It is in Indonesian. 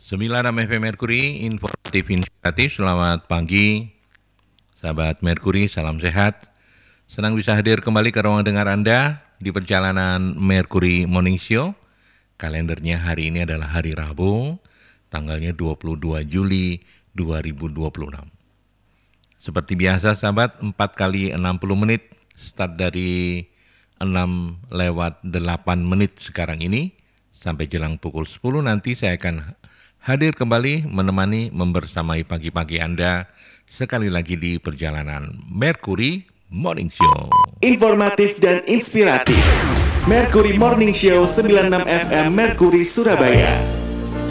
96 FM Merkuri, informatif inspiratif. Selamat pagi, sahabat Merkuri, salam sehat. Senang bisa hadir kembali ke ruang dengar Anda di perjalanan Merkuri Morning Show. Kalendernya hari ini adalah hari Rabu, tanggalnya 22 Juli 2026. Seperti biasa sahabat, 4 kali 60 menit, start dari 6 lewat 8 menit sekarang ini, sampai jelang pukul 10 nanti saya akan hadir kembali menemani membersamai pagi-pagi Anda sekali lagi di perjalanan Merkuri Morning Show. Informatif dan inspiratif. Merkuri Morning Show 96 FM Merkuri Surabaya.